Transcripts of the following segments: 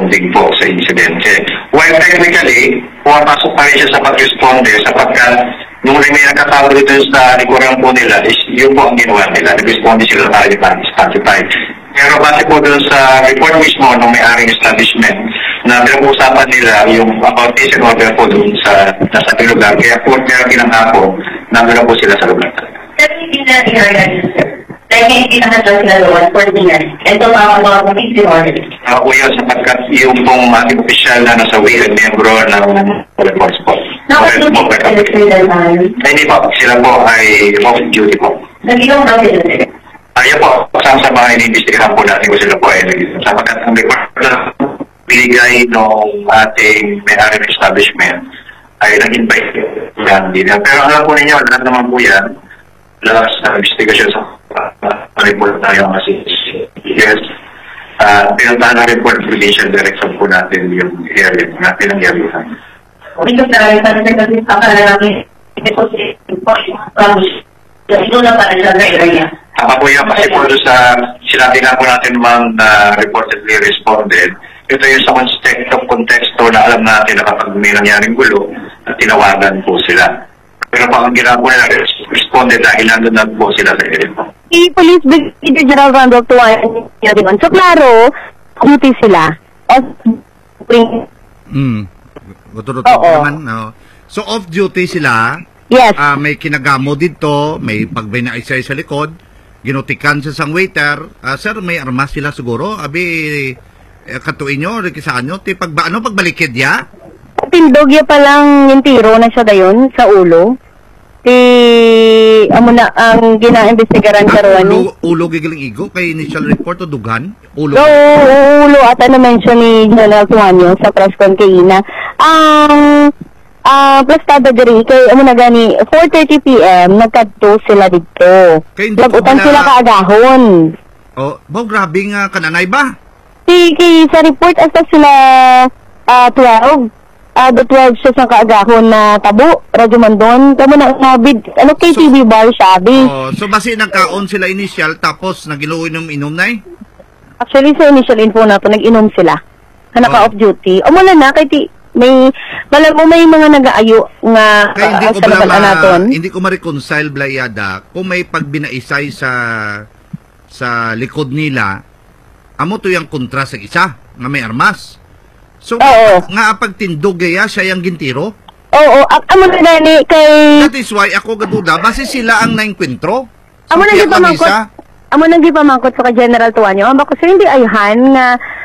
responding po sa insidente. While technically, pumapasok pa rin siya sa pag-responde sapagkat nung may nakatago dito sa likuran po nila, is yun po ang ginawa nila. Nag-responde sila para i-specify. Pero base po doon sa report mismo ng may-aring establishment na pinag-uusapan nila yung about case and order po doon sa nasabing lugar. Kaya po meron pinangako na meron po sila sa lugar. Pero hindi na i-organize. Like, hindi na sila doon for dinner. Ito pa ang mga case and order. Po yun sapagkat yung pong ating official na nasa way at membro ng reports po. Hindi po, sila po ay off duty po. Nag-inom daw sila sila? Ayaw po, kasama sa mga iniimbestigahan po natin kung sila po ay nag-inom. Sapagkat ang report na binigay ng ating may-aring establishment ay nag-invite yan din. Pero alam po ninyo, lahat naman po yan, lahat sa investigasyon sa report tayo ang yes. Pinuntahan na rin po ang Prudential Direction po natin yung area na pinangyarihan. Ito na rin, kasi akala namin, ito na para sa area. Tama po yan, kasi po sa sinabi nga po natin mang reportedly responded, ito yung sa konteksto na alam natin na kapag may nangyaring gulo, at tinawagan po sila. Pero pag ang ginawa po nila, responded dahil nandun na po sila sa area po. Police Brigadier General Randolph Tuan, so klaro, duty sila. Naman, no? So off duty sila. Yes. May kinagamo dito, may pagbinaisay sa likod, ginutikan sa sang waiter. Sir, may armas sila siguro. Abi, katuin nyo, rikisaan nyo. Pagbalikid ya? Tindog ya palang yung tiro na siya dayon sa ulo. Amo na ang gina-investigaran karon. Ulo gigiling igo kay initial report o dugan? Ulo. So, ulo ata na-mention ni General Tuanyo sa press con kay Ina. Plastada diri kay amo na gani 4:30 PM nagkadto sila dito. Lagutan sila kaagahon. Oh, grabe nga kananay ba? Sa report asa sila 12. 12 siya sa kaagahon na tabo, Radyo Mandon. Kamo na nabid, KTV bar siya, so basi nagkaon sila initial tapos nagiluinom-inom na Actually, sa initial info na to, nag-inom sila. Naka-off duty. O mula na, kay may mga nag-aayo nga sa nabalaan natin. Hindi ko ma-reconcile, Blayada, kung may pagbinaisay sa likod nila, amo to yung kontra sa isa, nga may armas. So, nga pagtindog gaya siya yung gintiro? Oo, amo na gani kay... That is why ako gaduda, base sila ang nainkwentro. Amo nang gipamangkot sa General Tuanyo. Amo ko hindi ayhan nga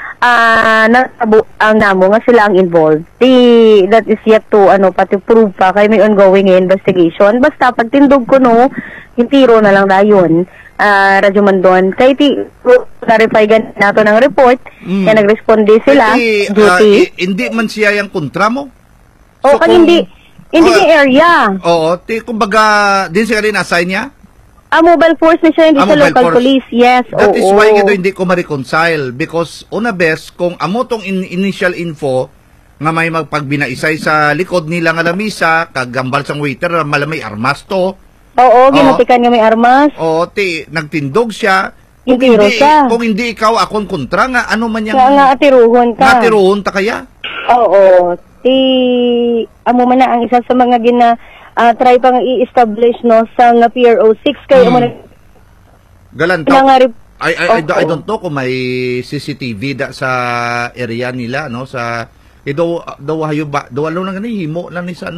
natabo ang namo nga sila ang involved. That is yet to pati prove pa kay may ongoing investigation. Basta pagtindog ko yung tiro na lang dayon. Radyo Mandon. Kaya clarify nato ng report, kaya nag-responde sila, duty. Hindi man siya yung kontra mo? So, hindi yung area. Oo, kumbaga, din siya rin assign niya? Mobile force na siya, hindi sa local police. Yes, That is why hindi ko ma-reconcile because una best, kung amo tong initial info nga may magpagbinaisay sa likod nila nga lamisa, kagambal sang waiter, malamay armas to. Oo, ginatikan nga may armas. Oo, nagtindog siya. Kung hindi ikaw akong kontra nga, ano man yung... Nga atiruhon ka. Atiruhon ta kaya? Oo. Amo man na ang isa sa mga try pang i-establish sa PRO 6 kayo mo na... Galanto. I don't know kung may CCTV sa area nila, sa... daw hayo ba? Daw lang gani, himo lang ni sa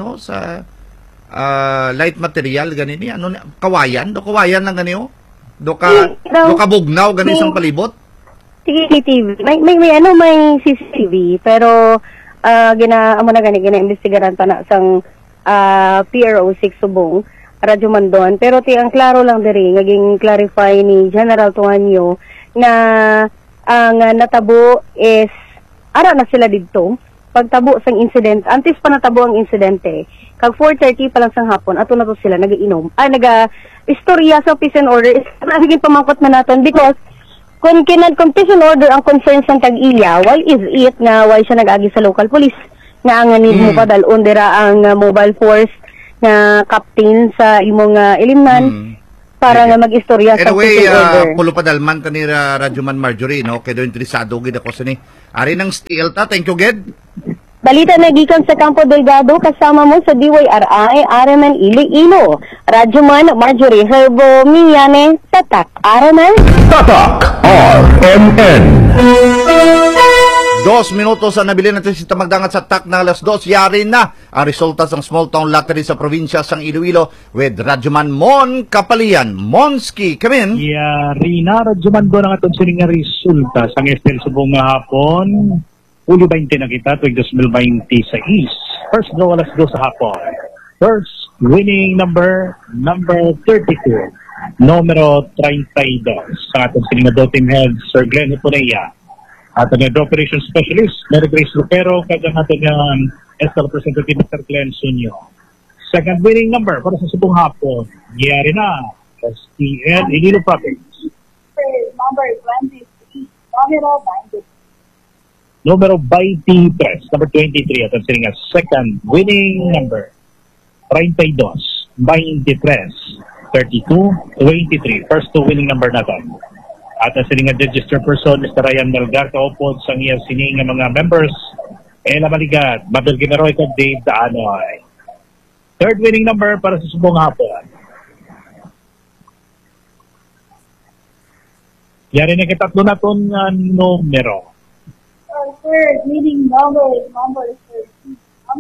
light material ganini kawayan lang ganiyo do ka bugnaw gani sang palibot CCTV may CCTV pero amo na gani gina-investigaran pa na sang PRO 6 Subong Radyo Mandon pero ang klaro lang diri naging clarify ni General Tuanyo na ang natabo is ara na sila didto pagtabo sang incident antes pa natabo ang insidente kag 4:30 pa lang sang hapon ato na to sila nag-iinom istorya sa peace and order is naging pamangkot na naton because kung peace and order ang concern sa Tag-Iya why is it nga why siya nag-agi sa local police nga ang need mo padalon dira ang mobile force na captain sa imong ilimnan para nga mag-istorya sa Anyway, ticket order. pulo padalman ka ni Radyoman Marjorie, no? Kaya doon interesado gid ako sa ni. Ari ng steel ta, thank you, Ged. Balita na gikan sa Campo Delgado, kasama mo sa DYRI, Araman Iloilo. Radyoman Marjorie Herbo Miyane, Tatak Araman. Tatak RMN. 2 minutos ang nabili natin si Tamagdangat sa TAC na alas 2. Yari na ang resulta ng small town lottery sa probinsya sang Iloilo with Radyoman Mon Kapalian. Monski, come in. Yari na, Radyoman doon ang atong sining nga resulta sa Estel Subong nga hapon. Uli 20 na kita, tuwing 2020 sa East. First draw alas 2 sa hapon. First winning number 32. Numero 32. Sa atong sining nga team head, Sir Glenn Hiponea. At ang operation specialist, Mary Grace Lupero, kaya natin yung SL representative Mr. Glenn Sunyo. Second winning number para sa Subong hapon, Yari na, STL Iloilo Province. Number 23, Numero 23, number 23, at ang sininga second winning number, 32, 23, 32, 23, first two winning number natin. At ang sininga registered person, Mr. Ryan Melgar, kaupod sa iyang sininga mga members, Ella Maligat, Babel Gimeroy, at Dave Daanoy. Third winning number para sa Subong hapon. Yari na kitatlo na itong numero. third winning number is number 30.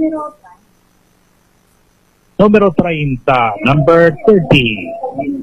Numero 30, number 30.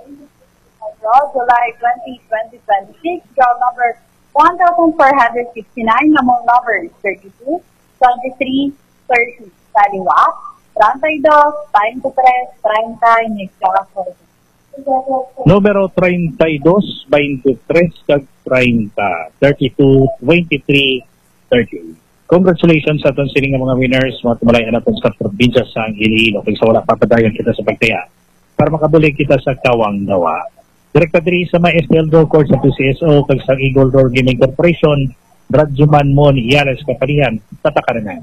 July 20, 2026, draw number 1,469, namong number 32, 23, 30. Kaliwa, 32, 23, 30, next draw. Numero 32, 23, kag 30, 32, 23, 30. Congratulations sa atong sining mga winners, mga tumalayan natin sa probinsya sa Iloilo. Kung sa wala papadayon kita sa pagtaya, para makabulig kita sa Kawang Dawa. Direkta diri sa may STL Door Court sa PCSO, kag sa Eagle Door Gaming Corporation, Radyoman Mon Iales Kapalian, tatakaran na.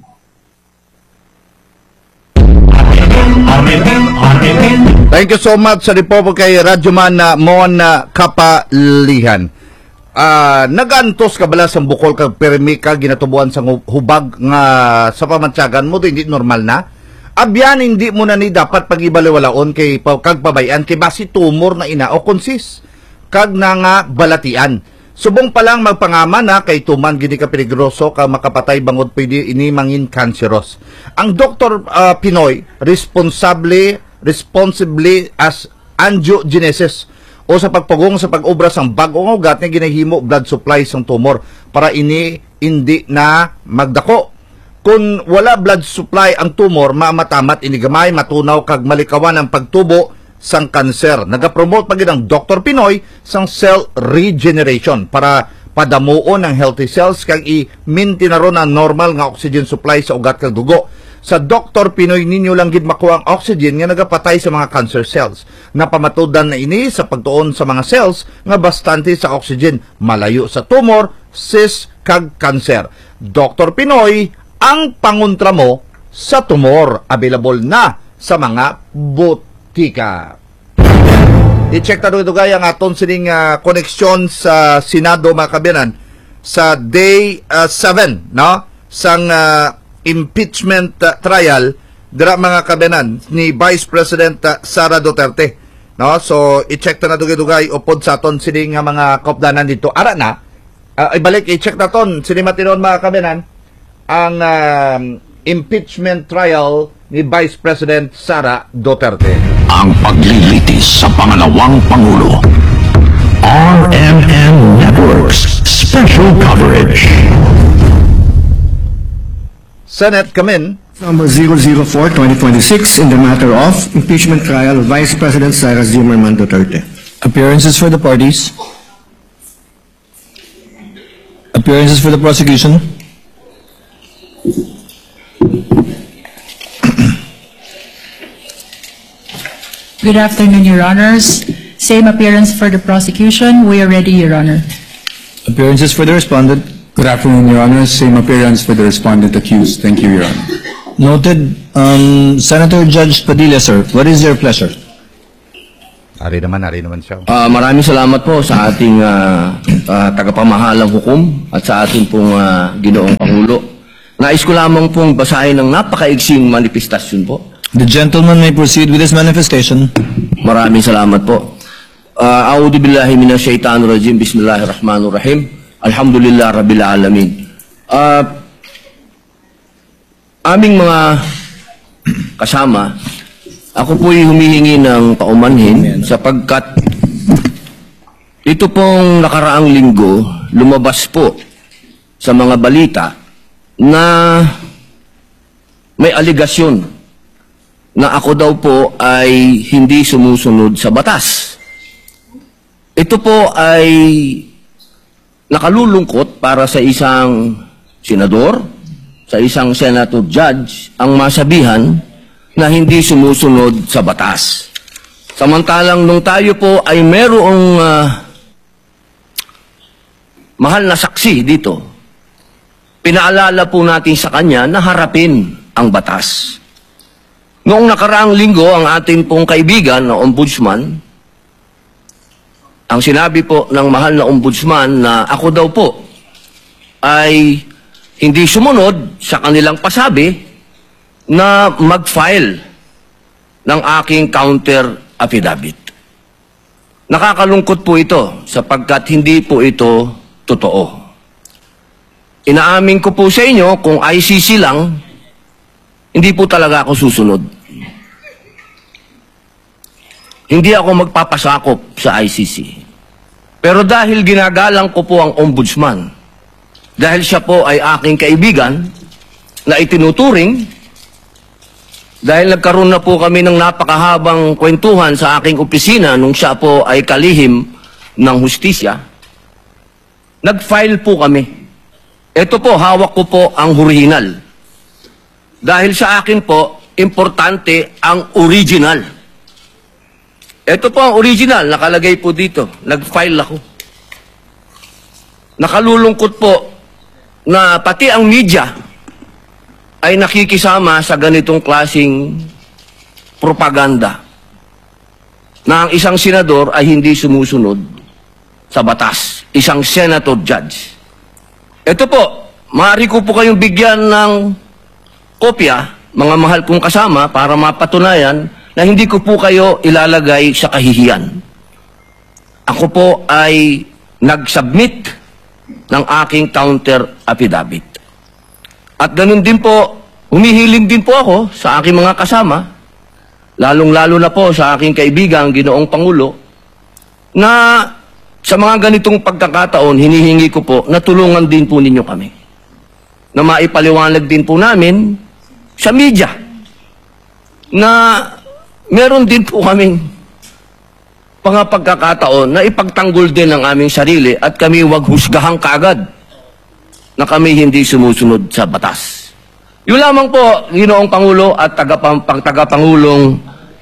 Thank you so much sa report kay Radyoman Mon Kapalian. Nagantos ka bala sa bukol kag permi ka ginatubuan sa hubag nga sa pamantsagan mo hindi normal na. Abyan hindi mo na ni dapat pag-ibaliwalaon kay kag pabayan kay basi tumor na ina o konsis kag na nga balatian. Subong pa lang magpangaman na kay tuman gini ka peligroso ka makapatay bangod pwede ini mangin cancerous. Ang Dr. Pinoy responsibly as angiogenesis o sa pagpugong sa pag-obra sang bagong ugat nga ginahimo blood supply sang tumor para ini hindi na magdako. Kung wala blood supply ang tumor, mamatamat inigamay, matunaw kag malikawan ang pagtubo sang kanser. Nagapromote pa gid ang Dr. Pinoy sang cell regeneration para padamuon ang healthy cells kag i-maintain na ron ang normal nga oxygen supply sa ugat kag dugo. Sa Dr. Pinoy ninyo lang gid makuha ang oxygen nga nagapatay sa mga cancer cells. Napamatudan na ini sa pagtuon sa mga cells nga bastante sa oxygen malayo sa tumor, cyst kag cancer. Dr. Pinoy ang pangontra mo sa tumor. Available na sa mga butika. I-check na ito gaya ang aton sining koneksyon sa Senado mga kabiyanan sa day 7 no? sang impeachment trial dira mga kabiyanan ni Vice President Sara Duterte. No? So i-check na dugay-dugay upod sa aton sining mga kaupdanan dito. Ara na, ibalik i-check na ton sining matinon mga kabiyanan ang impeachment trial ni Vice President Sara Duterte. Ang paglilitis sa pangalawang Pangulo. RMN Networks Special Coverage. Senate, come in. Number 004-2026 in the matter of impeachment trial of Vice President Sara Zimmerman Duterte. Appearances for the parties. Appearances for the prosecution. Good afternoon, Your Honors. Same appearance for the prosecution. We are ready, Your Honor. Appearances for the respondent. Good afternoon, Your Honor. Same appearance for the respondent accused. Thank you, Your Honor. Noted. Senator Judge Padilla, sir, what is your pleasure? Ari naman siya. Maraming salamat po sa ating tagapamahalang hukom at sa ating pong Ginoong Pangulo. Nais ko lamang pong basahin ng napakaigsing manifestasyon po. The gentleman may proceed with his manifestation. Maraming salamat po. A'udhu billahi minash shaitanir rajim. Bismillahirrahmanirrahim. Alhamdulillah rabbil alamin. Aming mga kasama, ako po'y humihingi ng paumanhin sapagkat ito pong nakaraang linggo, lumabas po sa mga balita na may aligasyon na ako daw po ay hindi sumusunod sa batas. Ito po ay nakalulungkot para sa isang senador, sa isang senator judge, ang masabihan na hindi sumusunod sa batas. Samantalang nung tayo po ay merong mahal na saksi dito, pinaalala po natin sa kanya na harapin ang batas. Noong nakaraang linggo, ang ating pong kaibigan na ombudsman, ang sinabi po ng mahal na ombudsman na ako daw po ay hindi sumunod sa kanilang pasabi na mag-file ng aking counter affidavit. Nakakalungkot po ito sapagkat hindi po ito totoo. Inaamin ko po sa inyo kung ICC lang, hindi po talaga ako susunod. Hindi ako magpapasakop sa ICC. Pero dahil ginagalang ko po ang ombudsman, dahil siya po ay aking kaibigan na itinuturing, dahil nagkaroon na po kami ng napakahabang kwentuhan sa aking opisina nung siya po ay kalihim ng hustisya, nag-file po kami. Ito po, hawak ko po ang original. Dahil sa akin po, importante ang original. Ito po ang original, nakalagay po dito. Nag-file ako. Nakalulungkot po na pati ang media ay nakikisama sa ganitong klasing propaganda na ang isang senador ay hindi sumusunod sa batas. Isang senator judge. Ito po, maaari ko po kayong bigyan ng kopya, mga mahal kong kasama, para mapatunayan na hindi ko po kayo ilalagay sa kahihiyan. Ako po ay nag-submit ng aking counter affidavit. At ganun din po, humihiling din po ako sa aking mga kasama, lalong-lalo na po sa aking kaibigan, Ginoong Pangulo, na sa mga ganitong pagkakataon, hinihingi ko po na tulungan din po ninyo kami. Na maipaliwanag din po namin sa media na meron din po kaming mga pagkakataon na ipagtanggol din ang aming sarili at kami wag husgahan kaagad na kami hindi sumusunod sa batas. Yun lamang po, Ginoong Pangulo at tagapangulong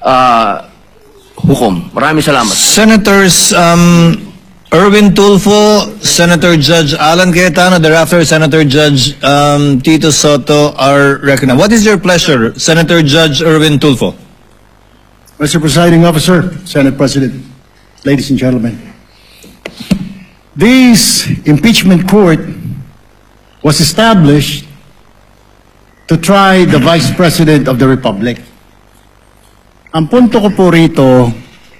hukom. Maraming salamat. Senators Erwin Tulfo, Senator Judge Alan Cayetano, thereafter Senator Judge Tito Soto are recognized. What is your pleasure, Senator Judge Erwin Tulfo? Mr. Presiding Officer, Senate President, ladies and gentlemen, this impeachment court was established to try the Vice President of the Republic. Ang punto ko po rito,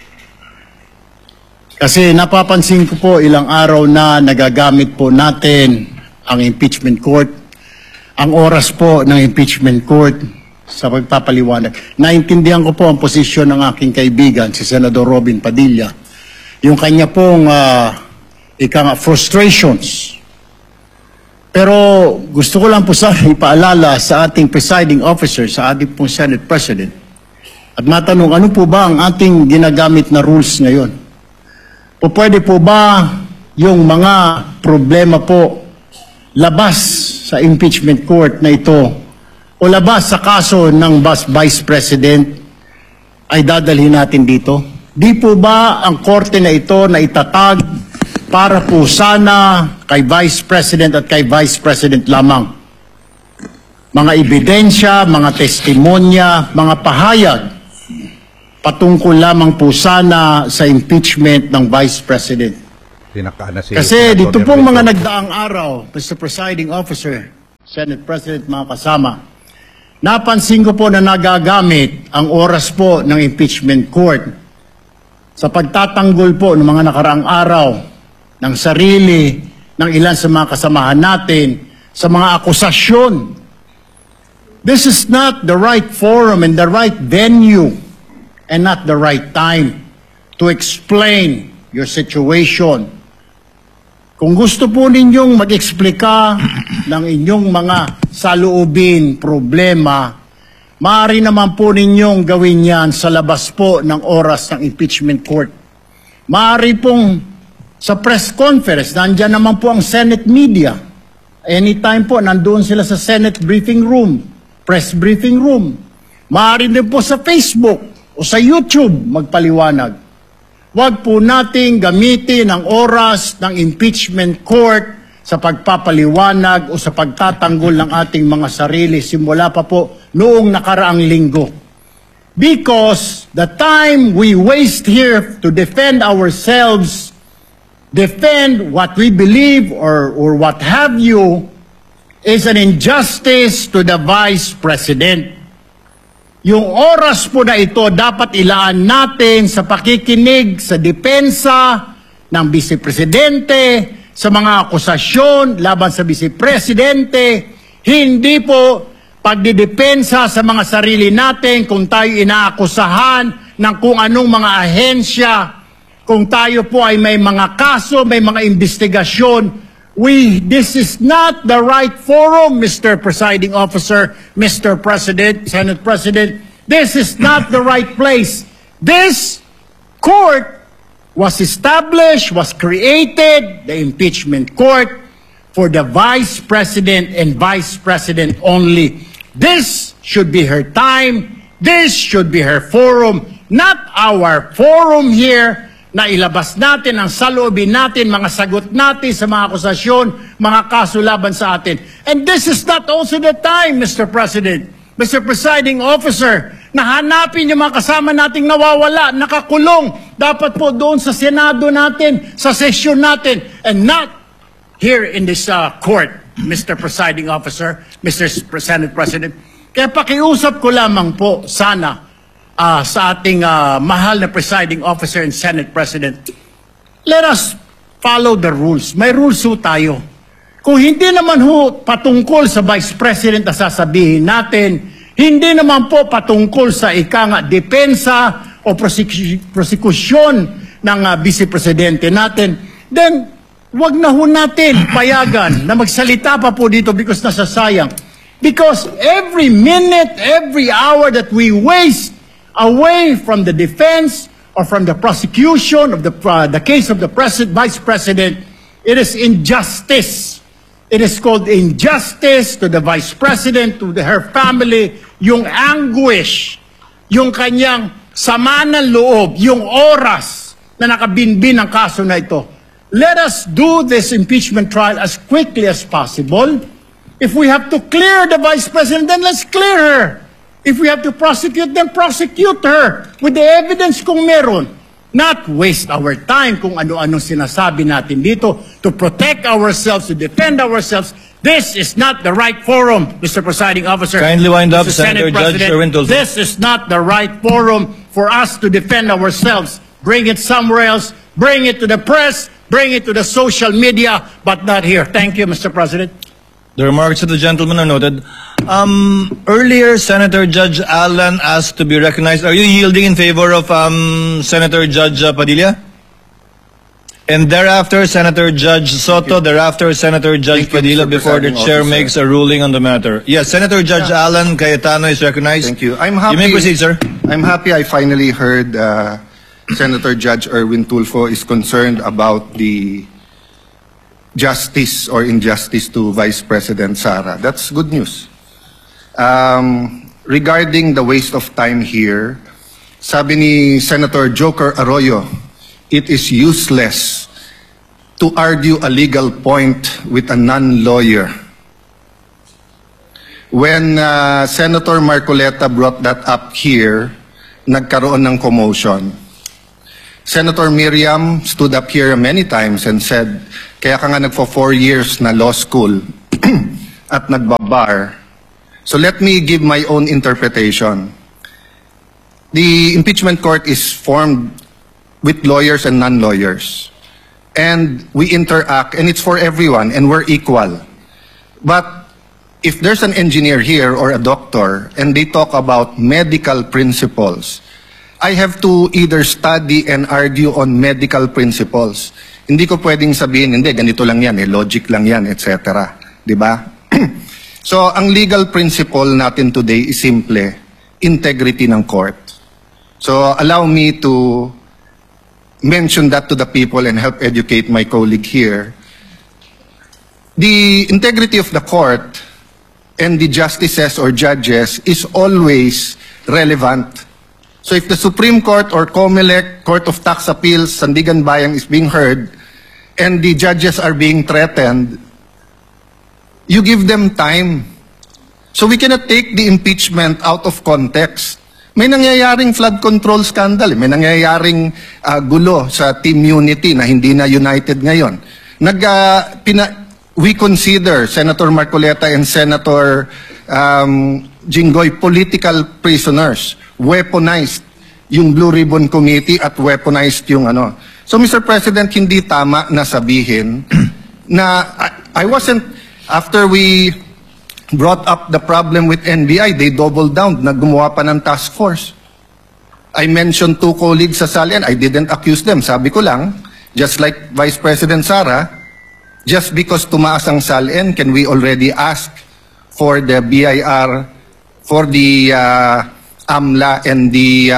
kasi napapansin ko po ilang araw na nagagamit po natin ang impeachment court, ang oras po ng impeachment court sa pagpapaliwanag. Naintindihan ko po ang posisyon ng aking kaibigan, si Senador Robin Padilla, yung kanya pong frustrations. Pero gusto ko lang po sana ipaalala sa ating presiding officer, sa ating pong Senate President, at matanong, ano po ba ang ating ginagamit na rules ngayon? O pwede po ba yung mga problema po labas sa impeachment court na ito o labas sa kaso ng Vice President ay dadalhin natin dito? Di po ba ang korte na ito na itatag para po sana kay Vice President at kay Vice President lamang? Mga ebidensya, mga testimonya, mga pahayag patungkol lamang po sana sa impeachment ng Vice President. Kasi dito pong mga nagdaang araw, Mr. Presiding Officer, Senate President, mga kasama, napansin ko po na nagagamit ang oras po ng impeachment court sa pagtatanggol po ng mga nakaraang araw ng sarili ng ilan sa mga kasamahan natin sa mga akusasyon. This is not the right forum and the right venue and not the right time to explain your situation. Kung gusto po ninyong mag-eksplika ng inyong mga saloobin, problema, maaari naman po ninyong gawin yan sa labas po ng oras ng impeachment court. Maaari pong sa press conference, nandyan naman po ang Senate media. Anytime po, nandoon sila sa Senate briefing room, press briefing room. Maaari din po sa Facebook o sa YouTube magpaliwanag. Huwag po nating gamitin ang oras ng impeachment court sa pagpapaliwanag o sa pagtatanggol ng ating mga sarili simula pa po noong nakaraang linggo. Because the time we waste here to defend ourselves, defend what we believe or what have you, is an injustice to the Vice President. Yung oras po na ito dapat ilaan natin sa pakikinig sa depensa ng Vice Presidente, sa mga akusasyon laban sa Vice Presidente, hindi po pagdidepensa sa mga sarili natin kung tayo inaakusahan ng kung anong mga ahensya, kung tayo po ay may mga kaso, may mga investigasyon. This is not the right forum, Mr. Presiding Officer, Mr. President, Senate President. This is not the right place. This court was established, was created, the impeachment court, for the Vice President and Vice President only. This should be her time. This should be her forum, not our forum here, na ilabas natin ang saloobin natin, mga sagot natin sa mga akusasyon, mga kaso laban sa atin. And this is not also the time, Mr. President, Mr. Presiding Officer, na hanapin yung mga kasama nating nawawala, nakakulong, dapat po doon sa Senado natin, sa sesyon natin, and not here in this court, Mr. Presiding Officer, Mr. Senate President. Kaya pakiusap ko lamang po, sana, sa ating mahal na Presiding Officer and Senate President, let us follow the rules. May rules ho tayo. Kung hindi naman ho patungkol sa Vice President na sasabihin natin, hindi naman po patungkol sa depensa o prosekusyon ng Vice Presidente natin, then wag na ho natin payagan na magsalita pa po dito because nasasayang. Because every minute, every hour that we waste away from the defense or from the prosecution of the case of the Vice President, it is injustice. It is called injustice to the Vice President, to her family, yung anguish, yung kanyang sama ng loob, yung oras na nakabinbin ang kaso na ito. Let us do this impeachment trial as quickly as possible. If we have to clear the Vice President, then let's clear her. If we have to prosecute, then prosecute her with the evidence kung meron. Not waste our time kung ano-anong sinasabi natin dito to protect ourselves, to defend ourselves. This is not the right forum, Mr. Presiding Officer. Kindly wind up, Mr. Senator Judge Erwin Tulfo. This is not the right forum for us to defend ourselves. Bring it somewhere else. Bring it to the press. Bring it to the social media, but not here. Thank you, Mr. President. The remarks of the gentleman are noted. Earlier, Senator Judge Allen asked to be recognized. Are you yielding in favor of Senator Judge Padilla? And thereafter, Senator Judge Soto, thereafter, Senator Judge Padilla, before the chair makes a ruling on the matter. Yes, Senator Judge Allen Cayetano is recognized. Thank you. I'm happy. You may proceed, sir. I'm happy I finally heard Senator Judge Erwin Tulfo is concerned about the justice or injustice to Vice President Sara. That's good news. Regarding the waste of time here, sabi ni Senator Joker Arroyo, it is useless to argue a legal point with a non-lawyer. When Senator Marcoleta brought that up here, nagkaroon ng commotion. Senator Miriam stood up here many times and said, kaya ka nga nagpo 4 years na law school at nagbabar. So let me give my own interpretation. The impeachment court is formed with lawyers and non-lawyers. And we interact, and it's for everyone, and we're equal. But if there's an engineer here or a doctor, and they talk about medical principles, I have to either study and argue on medical principles. Hindi ko pwedeng sabihin, hindi, ganito lang yan, logic lang yan, etc. Diba? So, ang legal principle natin today is simple, integrity ng court. So, allow me to mention that to the people and help educate my colleague here. The integrity of the court and the justices or judges is always relevant. So if the Supreme Court or COMELEC, Court of Tax Appeals, Sandigan Bayan is being heard, and the judges are being threatened, you give them time. So we cannot take the impeachment out of context. May nangyayaring flood control scandal, may nangyayaring gulo sa Team Unity na hindi na united ngayon. We consider Senator Marcoleta and Senator Jinggoy political prisoners. Weaponized yung Blue Ribbon Committee at weaponized yung ano. So Mr. President, hindi tama na sabihin na I wasn't, after we brought up the problem with NBI, they doubled down, naggumawa pa ng task force. I mentioned 2 colleagues sa Salian, I didn't accuse them. Sabi ko lang, just like Vice President Sara, just because tumaas ang Salian, can we already ask for the BIR, for the AMLA and the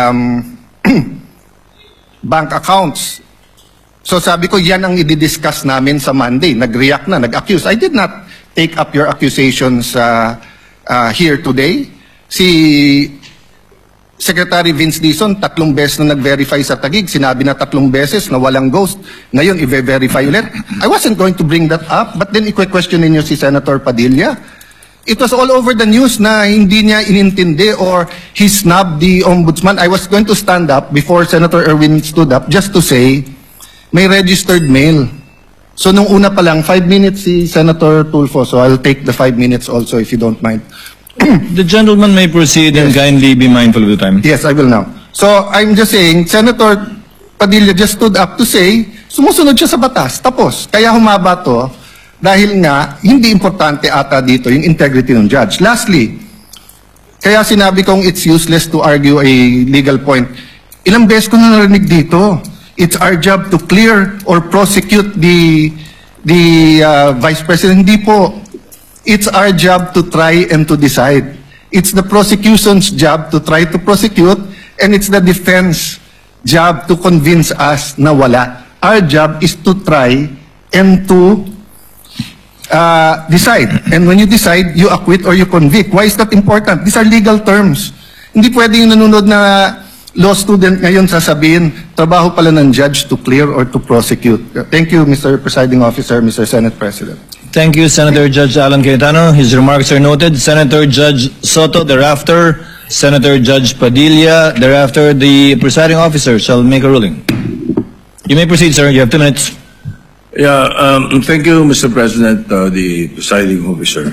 bank accounts. So sabi ko, yan ang i-discuss namin sa Monday. Nag-react na, nag-accuse. I did not take up your accusations here today. Si Secretary Vince Dizon, 3 beses na nag-verify sa Taguig. Sinabi na 3 beses na walang ghost. Ngayon, i-verify ulit. I wasn't going to bring that up, but then i-question ninyo si Senator Padilla. It was all over the news na hindi niya inintindi or he snubbed the ombudsman. I was going to stand up before Senator Erwin stood up just to say, may registered mail. So nung una pa lang, 5 minutes si Senator Tulfo. So I'll take the 5 minutes also if you don't mind. The gentleman may proceed and kindly be mindful of the time. Yes, I will now. So I'm just saying, Senator Padilla just stood up to say, sumusunod siya sa batas. Tapos, kaya humaba to, dahil nga, hindi importante ata dito yung integrity ng judge. Lastly, kaya sinabi kong it's useless to argue a legal point. Ilang beses ko na narinig dito. It's our job to clear or prosecute the Vice President. Hindi po. It's our job to try and to decide. It's the prosecution's job to try to prosecute, and it's the defense job to convince us na wala. Our job is to try and to decide. And when you decide, you acquit or you convict. Why is that important? These are legal terms. Hindi pwede yung nanonood na law student ngayon sasabihin, trabaho pala ng judge to clear or to prosecute. Thank you, Mr. Presiding Officer, Mr. Senate President. Thank you, Senator Judge Alan Cayetano. His remarks are noted. Senator Judge Soto, thereafter, Senator Judge Padilla, thereafter, the presiding officer shall make a ruling. You may proceed, sir. You have 2 minutes. Yeah, thank you, Mr. President, the presiding officer.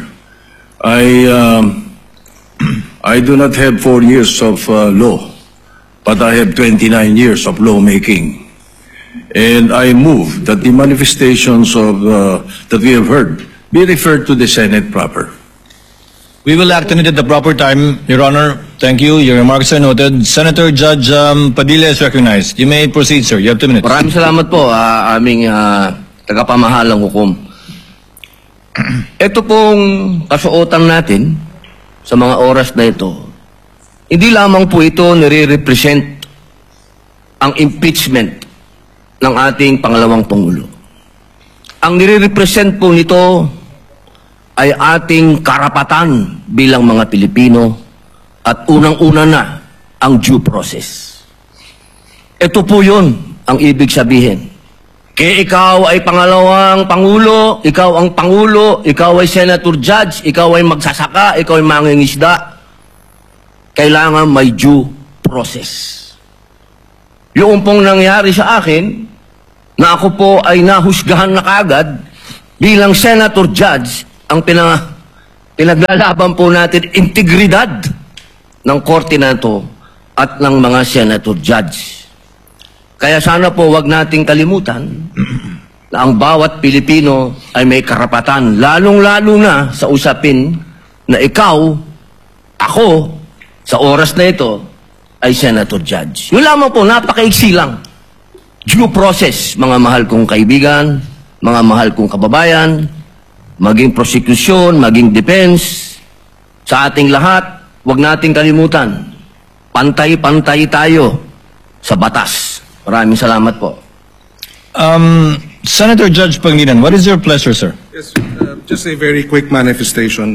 I do not have 4 years of law, but I have 29 years of lawmaking. And I move that the manifestations of that we have heard be referred to the Senate proper. We will act on it at the proper time, Your Honor. Thank you. Your remarks are noted. Senator Judge Padilla is recognized. You may proceed, sir. You have 2 minutes. Maraming salamat po, aming tagapamahalang hukom. Ito pong kasuotan natin sa mga oras na ito, hindi lamang po ito nire-represent ang impeachment ng ating pangalawang Pangulo. Ang nire-represent po nito ay ating karapatan bilang mga Pilipino at unang-una na ang due process. Ito po yun ang ibig sabihin. Kaya ikaw ay pangalawang Pangulo, ikaw ang Pangulo, ikaw ay Senator Judge, ikaw ay magsasaka, ikaw ay mangingisda, kailangan may due process. Yung pong nangyari sa akin, na ako po ay nahusgahan na kaagad bilang senator judge, ang pinaglalaban po natin integridad ng korte na ito at ng mga senator judge. Kaya sana po wag nating kalimutan na ang bawat Pilipino ay may karapatan, lalong-lalo na sa usapin na ikaw, ako, sa oras na ito, ay senator judge. Yun lamang po, napakaiksi lang. Due process, mga mahal kong kaibigan, mga mahal kong kababayan, maging prosecution, maging defense, sa ating lahat, wag nating kalimutan, pantay-pantay tayo sa batas. Maraming salamat po. Senator Judge Pangilinan, what is your pleasure, sir? Yes, just a very quick manifestation,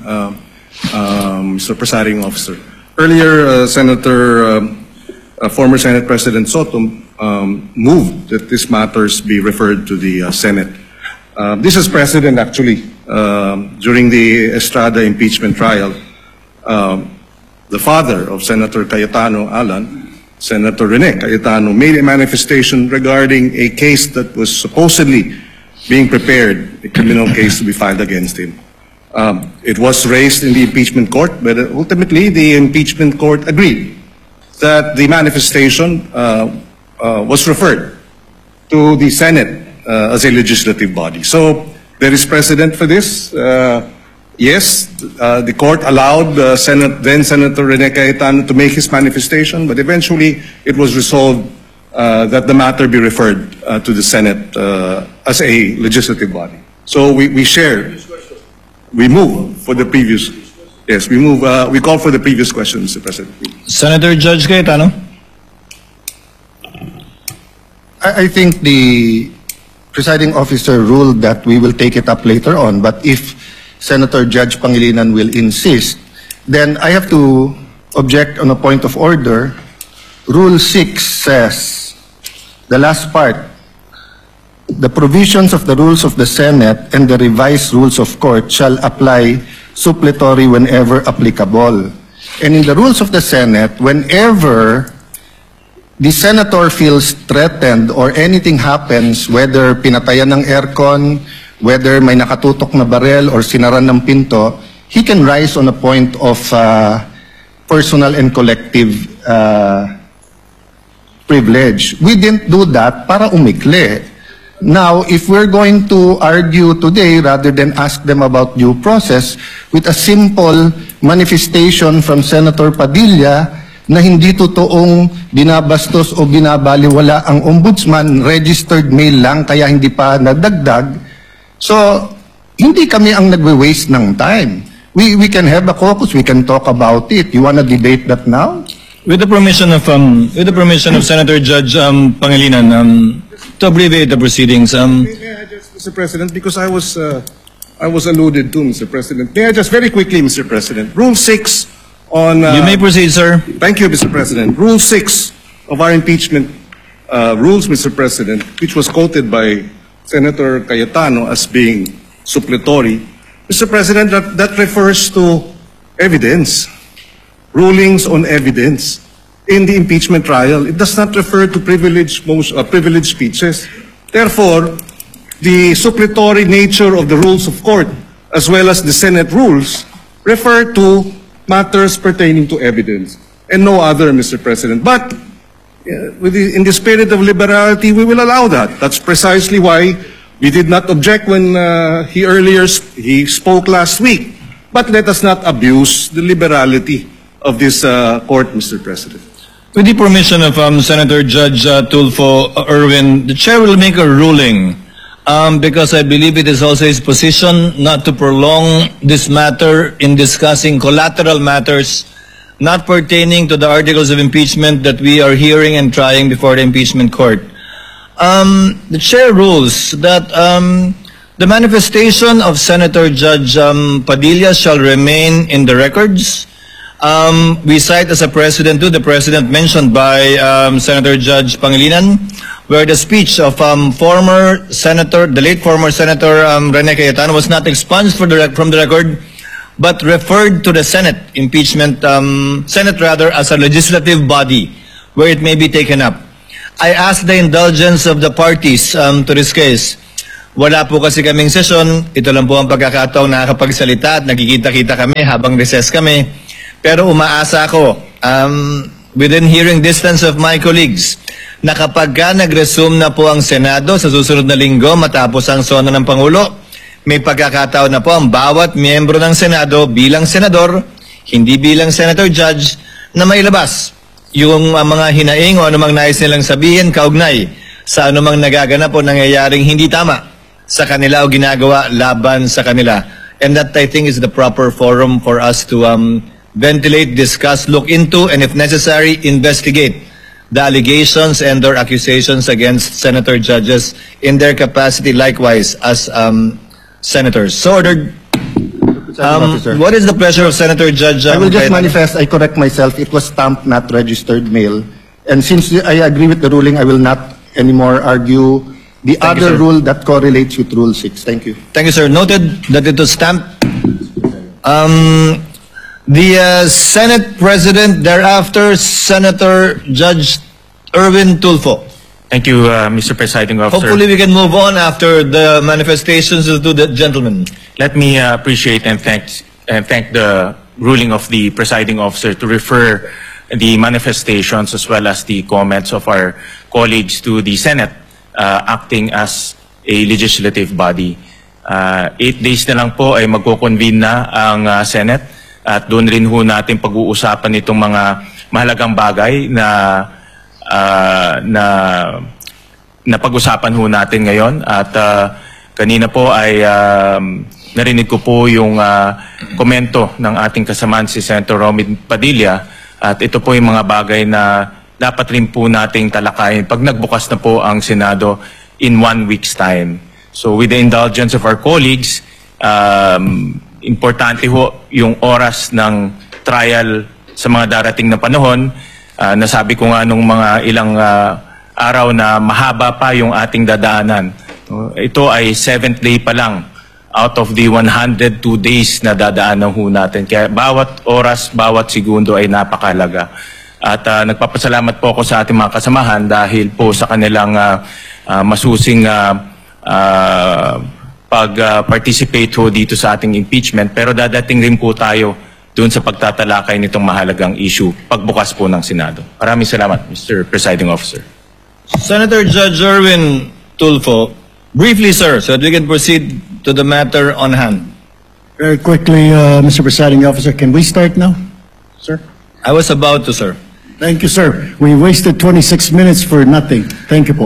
Mr. Presiding Officer. Earlier, former Senate President Soto moved that these matters be referred to the Senate. This is precedent, actually. During the Estrada impeachment trial, the father of Senator Cayetano Alan, Senator Rene Cayetano, made a manifestation regarding a case that was supposedly being prepared, a criminal case to be filed against him. It was raised in the impeachment court, but ultimately the impeachment court agreed that the manifestation was referred to the Senate as a legislative body. So there is precedent for this. Yes, the court allowed then Senator Rene Cayetano to make his manifestation, but eventually it was resolved that the matter be referred to the Senate as a legislative body. So we share. We move for the previous. Yes, we move. We call for the previous question, Mr. President. Senator Judge Cayetano. I think the presiding officer ruled that we will take it up later on, but if Senator Judge Pangilinan will insist, then I have to object on a point of order. Rule 6 says, the last part, the provisions of the rules of the Senate and the revised rules of court shall apply suppletory whenever applicable. And in the rules of the Senate, whenever the senator feels threatened or anything happens, whether pinatayan ng aircon, whether may nakatutok na barel or sinaran ng pinto, he can rise on a point of personal and collective privilege. We didn't do that para umikli. Now, if we're going to argue today, rather than ask them about due process, with a simple manifestation from Senator Padilla na hindi totoong binabastos o binabaliwala ang ombudsman, registered mail lang, kaya hindi pa nadagdag. So, hindi kami ang nagwe-waste ng time. We can have a caucus, we can talk about it. You wanna debate that now? With the permission of Senator Judge Pangilinan, to abbreviate the proceedings. May I just, Mr. President, because I was alluded to, Mr. President. May I just very quickly, Mr. President, Rule 6 on... you may proceed, sir. Thank you, Mr. President. Rule 6 of our impeachment rules, Mr. President, which was quoted by Senator Cayetano as being suppletory. Mr. President, that refers to evidence, rulings on evidence in the impeachment trial. It does not refer to privileged speeches. Therefore, the suppletory nature of the rules of court, as well as the Senate rules, refer to matters pertaining to evidence and no other, Mr. President. But in the spirit of liberality, we will allow that. That's precisely why we did not object when he spoke last week. But let us not abuse the liberality of this court, Mr. President. With the permission of Senator Judge Tulfo Erwin, the chair will make a ruling because I believe it is also his position not to prolong this matter in discussing collateral matters not pertaining to the articles of impeachment that we are hearing and trying before the impeachment court. The chair rules that the manifestation of Senator Judge Padilla shall remain in the records. We cite as a precedent to the precedent mentioned by Senator Judge Pangilinan, where the speech of the late former Senator Rene Cayetano was not expunged from the record, but referred to the Senate Senate rather, as a legislative body where it may be taken up. I ask the indulgence of the parties to this case. Wala po kasi kaming session. Ito lang po ang pagkakataon na nakakapagsalita at nagkikita-kita kami habang recess kami. Pero umaasa ako, within hearing distance of my colleagues, na kapag nag-resume na po ang Senado sa susunod na linggo matapos ang sona ng Pangulo, may pagkakataon na po ang bawat miyembro ng Senado bilang senador, hindi bilang senator judge, na mailabas yung mga hinaing o anumang nais nilang sabihin kaugnay sa anumang nagaganap o nangyayaring hindi tama sa kanila o ginagawa laban sa kanila. And that, I think, is the proper forum for us to ventilate, discuss, look into, and if necessary, investigate the allegations and or accusations against senator judges in their capacity likewise as senators. So ordered. What is the pleasure of Senator Judge? I will just manifest, I correct myself, it was stamped, not registered mail. And since I agree with the ruling, I will not anymore argue the other rule that correlates with Rule 6. Thank you. Thank you, sir. Noted that it was stamped. The Senate President, thereafter, Senator Judge Erwin Tulfo. Thank you, Mr. Presiding Officer. Hopefully we can move on after the manifestations of the gentlemen. Let me appreciate and thank the ruling of the Presiding Officer to refer the manifestations as well as the comments of our colleagues to the Senate acting as a legislative body. 8 days na lang po ay magko-convene na ang Senate at doon rin ho natin pag-uusapan itong mga mahalagang bagay na pag-usapan ho natin ngayon. At kanina po ay narinig ko po yung komento ng ating kasamaan si Senator Romit Padilla, at ito po yung mga bagay na dapat rin po nating talakayin pag nagbukas na po ang Senado in 1 week's time. So with the indulgence of our colleagues, importante ho yung oras ng trial sa mga darating na panahon. Nasabi ko nga nung mga ilang araw na mahaba pa yung ating dadaanan. Ito ay 7th day pa lang out of the 102 days na dadaanan ho natin. Kaya bawat oras, bawat segundo ay napakalaga. At nagpapasalamat po ako sa ating mga kasamahan dahil po sa kanilang masusing pag-participate ho dito sa ating impeachment. Pero dadating rin po tayo doon sa pagtatalakay nitong mahalagang issue pagbukas po ng Senado. Maraming salamat, Mr. Presiding Officer. Senator Judge Erwin Tulfo, briefly, sir, so that we can proceed to the matter on hand. Very quickly, Mr. Presiding Officer, can we start now, sir? I was about to, sir. Thank you, sir. We wasted 26 minutes for nothing. Thank you po.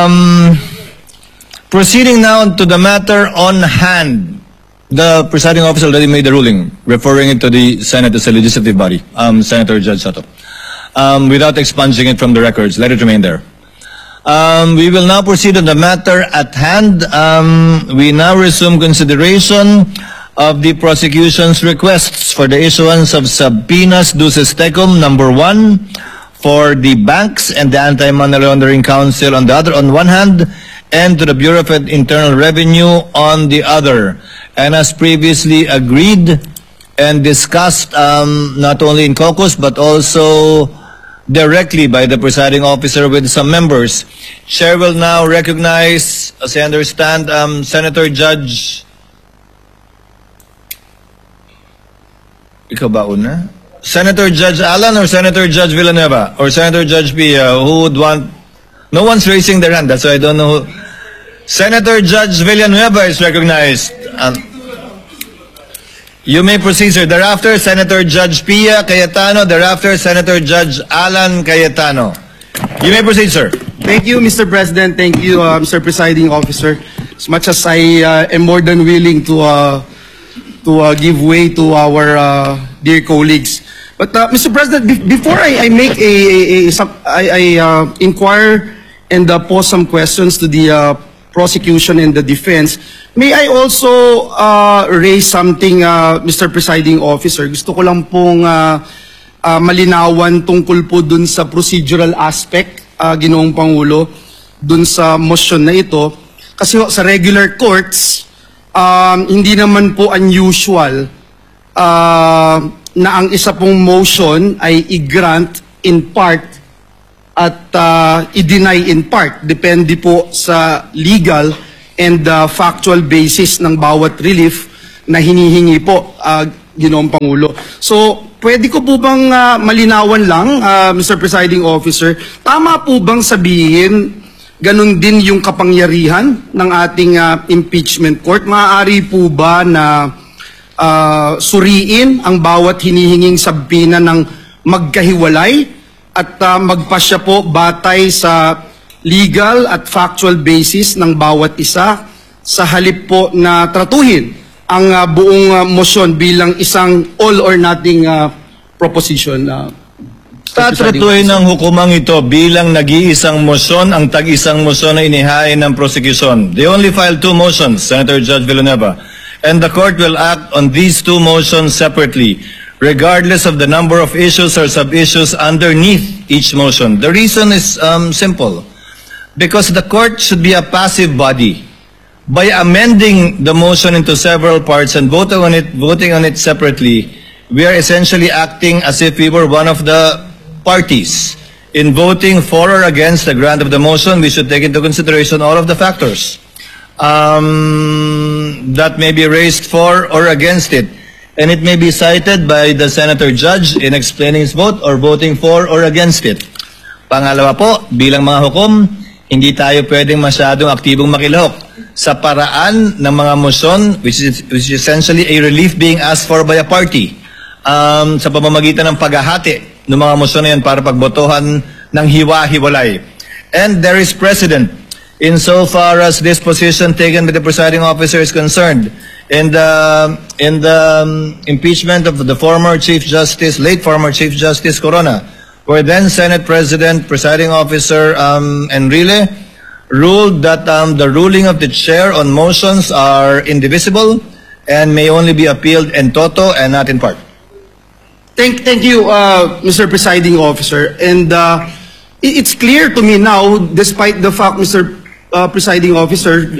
Proceeding now to the matter on hand. The presiding officer already made the ruling, referring it to the Senate as a legislative body, Senator Judge Soto. Without expunging it from the records, let it remain there. We will now proceed on the matter at hand. We now resume consideration of the prosecution's requests for the issuance of subpoenas duces tecum number 1 for the banks and the Anti-Money Laundering Council on the other, on one hand, and to the Bureau of Internal Revenue on the other. And as previously agreed and discussed not only in caucus but also directly by the presiding officer with some members, Chair will now recognize, as I understand, Senator Judge... Ikaw ba una? Senator Judge Alan or Senator Judge Villanueva? Or Senator Judge Pia? Who would want... No one's raising their hand, that's why I don't know who... Senator Judge Villanueva is recognized. You may proceed, sir. Thereafter, Senator Judge Pia Cayetano. Thereafter, Senator Judge Alan Cayetano. You may proceed, sir. Thank you, Mr. President. Thank you, Mr. Presiding Officer. As much as I am more than willing to give way to our dear colleagues. But, Mr. President, before I make I inquire and pose some questions to the prosecution and the defense, may I also raise something, Mr. Presiding Officer? Gusto ko lang pong malinawan tungkol po dun sa procedural aspect, Ginoong Pangulo, dun sa motion na ito. Kasi sa regular courts, hindi naman po unusual na ang isa pong motion ay i-grant in part at i-deny in part. Depende po sa legal and factual basis ng bawat relief na hinihingi po, Ginoong Pangulo. So, pwede ko po bang malinawan lang, Mr. Presiding Officer, tama po bang sabihin ganun din yung kapangyarihan ng ating impeachment court? Maaari po ba na suriin ang bawat hinihinging sabina ng magkahiwalay at magpasya po batay sa legal at factual basis ng bawat isa sa halip po na tratuhin ang buong motion bilang isang all or nothing proposition? Tatratuhin ng hukumang ito bilang nag-iisang motion ang tag-isang motion na inihain ng prosecution. They only filed 2 motions, Senator Judge Villanueva, and the court will act on these 2 motions separately, regardless of the number of issues or sub-issues underneath each motion. The reason is simple. Because the court should be a passive body. By amending the motion into several parts and voting on it separately, we are essentially acting as if we were one of the parties. In voting for or against the grant of the motion, we should take into consideration all of the factors that may be raised for or against it. And it may be cited by the Senator Judge in explaining his vote or voting for or against it. Pangalawa po, bilang mga hukom, hindi tayo pwedeng masyadong aktibong makilahok sa paraan ng mga motion which is essentially a relief being asked for by a party sa pamamagitan ng paghahati ng mga motion na yan para pagbotohan ng hiwa-hiwalay. And there is precedent insofar as this position taken by the presiding officer is concerned. In the impeachment of the former Chief Justice, late former Chief Justice Corona, where then Senate President, Presiding Officer Enrile ruled that the ruling of the chair on motions are indivisible and may only be appealed in toto and not in part. Thank you, Mr. Presiding Officer. And it's clear to me now, despite the fact, Mr. Presiding Officer,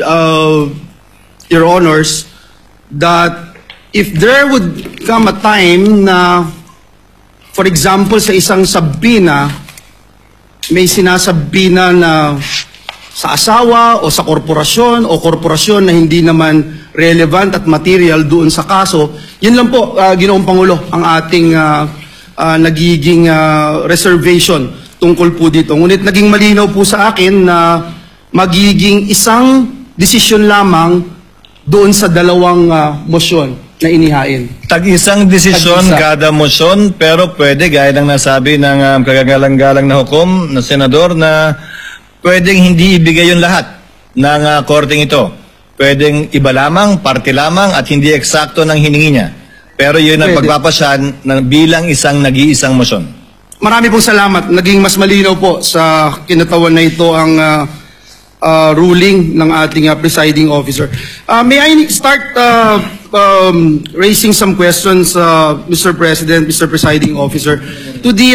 Your Honors, that if there would come a time na, for example, sa isang sabina, may sinasabina na sa asawa o sa korporasyon na hindi naman relevant at material doon sa kaso, yun lang po, Ginoong Pangulo, ang ating nagiging reservation tungkol po dito. Ngunit naging malinaw po sa akin na magiging isang desisyon lamang doon sa dalawang motion na inihain. Tag-isang desisyon kada motion, pero pwede, gaya ng nasabi ng kagagalang-galang na hukom na senador, na pwedeng hindi ibigay yung lahat ng korteng ito. Pwedeng iba lamang, parte lamang, at hindi eksakto ng hiningi niya. Pero yun ang pagpapasyan bilang isang nag-iisang motion. Marami pong salamat. Naging mas malinaw po sa kinatawan na ito ang ruling ng ating presiding officer. May I start raising some questions, Mr. President, Mr. Presiding Officer, to the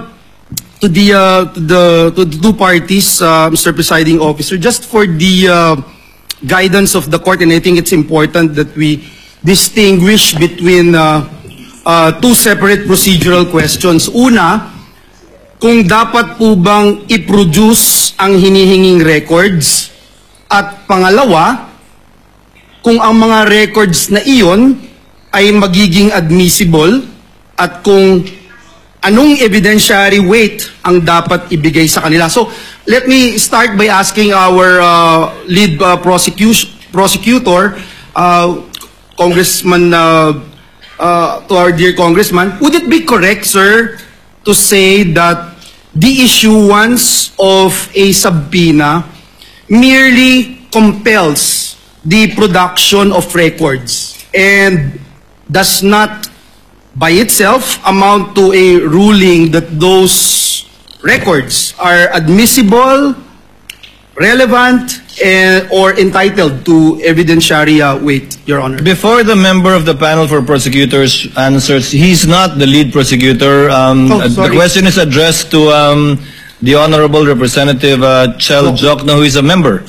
two parties, Mr. Presiding Officer, just for the guidance of the court, and I think it's important that we distinguish between 2 separate procedural questions. Una, kung dapat po bang i-produce ang hinihinging records, at pangalawa, kung ang mga records na iyon ay magiging admissible, at kung anong evidentiary weight ang dapat ibigay sa kanila. So, let me start by asking our lead prosecutor, Congressman, to our dear Congressman, would it be correct, sir, to say that the issuance of a subpoena merely compels the production of records and does not by itself amount to a ruling that those records are admissible, relevant, or entitled to evidentiary weight, Your Honor? Before the member of the panel for prosecutors answers, he's not the lead prosecutor. The question is addressed to the Honorable Representative Chel Jokno, who is a member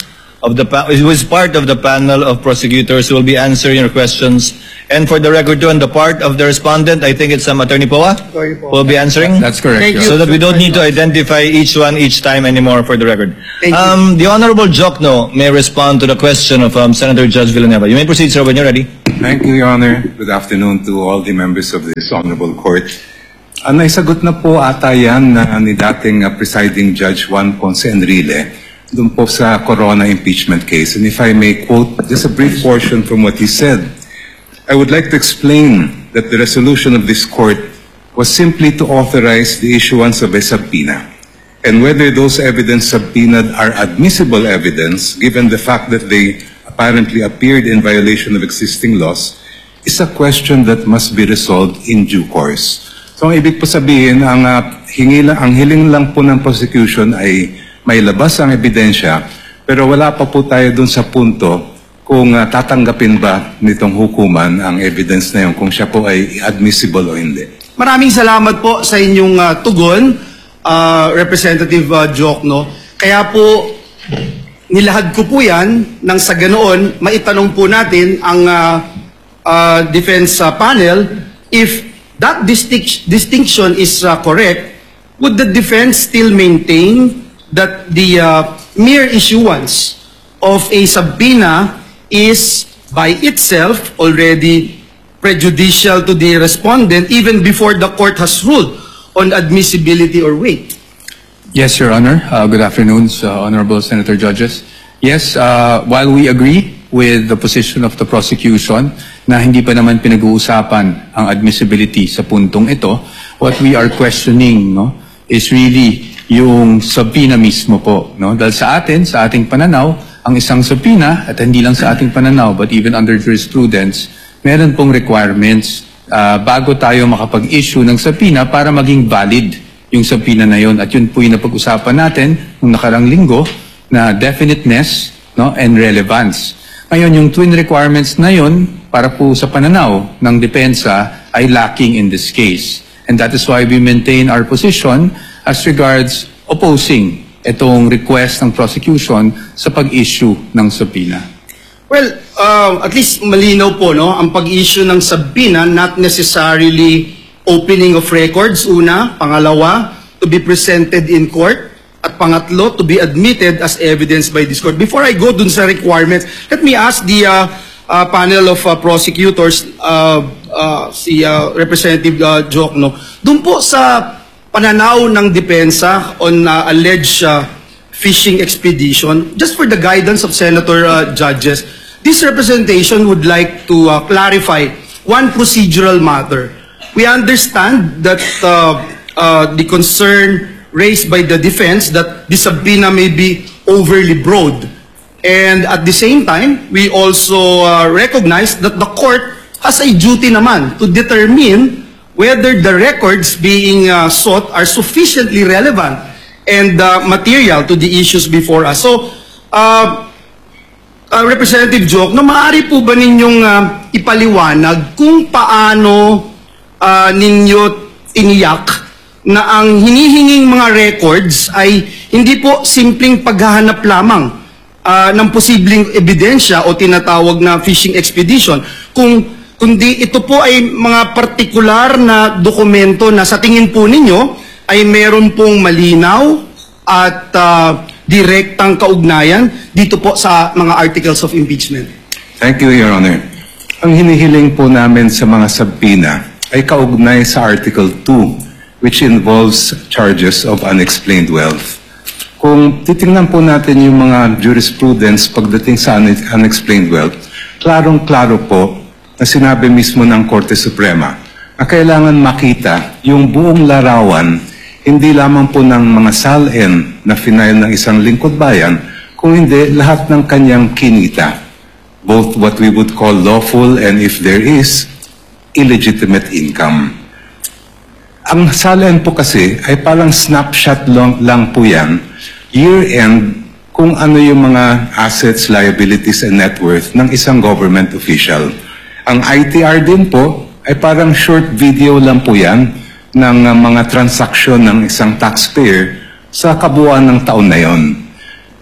of the who is part of the panel of prosecutors who will be answering your questions. And for the record too, on the part of the respondent, I think it's Attorney Poa who will be answering. That's correct. Thank you. So that we don't need to identify each one each time anymore for the record. Thank you. The Honorable Jokno may respond to the question of Senator Judge Villanueva. You may proceed, sir, when you're ready. Thank you, Your Honor. Good afternoon to all the members of this honorable court. Naisagot na po ata yan ni dating presiding Judge Juan Ponce Enrile dun po sa Corona impeachment case. And if I may quote just a brief portion from what he said, I would like to explain that the resolution of this court was simply to authorize the issuance of a subpoena. And whether those evidence subpoenaed are admissible evidence, given the fact that they apparently appeared in violation of existing laws, is a question that must be resolved in due course. So ang ibig po sabihin, ang hiling lang po ng prosecution ay may labas ang ebidensya, pero wala pa po tayo dun sa punto kung tatanggapin ba nitong hukuman ang evidence na yun, kung siya po ay admissible o hindi. Maraming salamat po sa inyong tugon, Representative Jokno. Kaya po, nilahad ko po yan nang sa ganoon, maitanong po natin ang defense panel if that distinction is correct. Would the defense still maintain that the mere issuance of a subpoena is by itself already prejudicial to the respondent even before the court has ruled on admissibility or weight? Yes, Your Honor. Good afternoon, Honorable Senator Judges. Yes, while we agree with the position of the prosecution na hindi pa naman pinag-uusapan ang admissibility sa puntong ito, what we are questioning is really yung subpoena mismo po. Dahil sa ating pananaw, ang isang subpoena, at hindi lang sa ating pananaw, but even under jurisprudence, meron pong requirements bago tayo makapag-issue ng subpoena para maging valid yung subpoena na yun. At yun po yung napag-usapan natin nung nakarang linggo na definiteness and relevance. Ngayon, yung twin requirements na yun, para po sa pananaw ng depensa, ay lacking in this case. And that is why we maintain our position as regards opposing itong request ng prosecution sa pag-issue ng subpoena. Well, at least malinaw po, ang pag-issue ng subpoena, not necessarily opening of records, una. Pangalawa, to be presented in court. At pangatlo, to be admitted as evidence by this court. Before I go dun sa requirements, let me ask the panel of prosecutors, si Representative Jokno, dun po sa pananaw ng depensa on alleged fishing expedition, just for the guidance of Senator Judges, this representation would like to clarify one procedural matter. We understand that the concern raised by the defense that the subpoena may be overly broad. And at the same time, we also recognize that the court has a duty naman to determine whether the records being sought are sufficiently relevant and material to the issues before us. So, Representative Jokno, maaari po ba ninyong ipaliwanag kung paano ninyo tiniyak na ang hinihinging mga records ay hindi po simpleng paghahanap lamang ng posibleng ebidensya o tinatawag na fishing expedition, kundi ito po ay mga partikular na dokumento na sa tingin po ninyo ay meron pong malinaw at direktang kaugnayan dito po sa mga articles of impeachment. Thank you, Your Honor. Ang hinihiling po namin sa mga subpoena ay kaugnay sa Article 2, which involves charges of unexplained wealth. Kung titingnan po natin yung mga jurisprudence pagdating sa unexplained wealth, klarong-klaro po na sinabi mismo ng Korte Suprema na kailangan makita yung buong larawan, hindi lamang po ng mga SALN na final ng isang lingkod bayan, kung hindi lahat ng kanyang kinita, both what we would call lawful and, if there is, illegitimate income. Ang SALN po kasi ay parang snapshot lang po yan, year-end, kung ano yung mga assets, liabilities, and net worth ng isang government official. Ang ITR din po ay parang short video lang po yan ng mga transaksyon ng isang taxpayer sa kabuuan ng taon na yon.